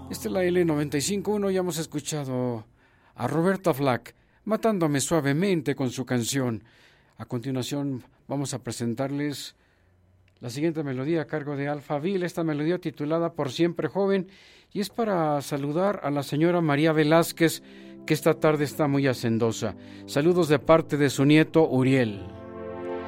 Esta es la L95.1, ya hemos escuchado a Roberta Flack, Matándome Suavemente con su canción. A continuación vamos a presentarles la siguiente melodía a cargo de Alphaville, esta melodía titulada Por Siempre Joven, y es para saludar a la señora María Velázquez, que esta tarde está muy hacendosa. Saludos de parte de su nieto Uriel.